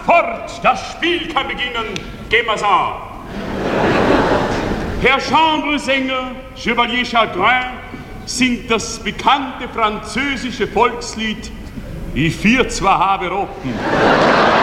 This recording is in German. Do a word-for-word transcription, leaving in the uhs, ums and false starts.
fort, das Spiel kann beginnen. Gehen wir's an. Herr Chambresänger, Chevalier Chagrin, singt das bekannte französische Volkslied Ich vier zwar habe Rotten.